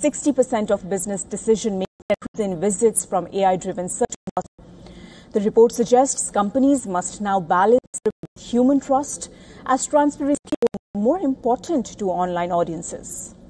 60% of business decision-making in visits from AI-driven search. The report suggests companies must now balance human trust as transparency is more important to online audiences.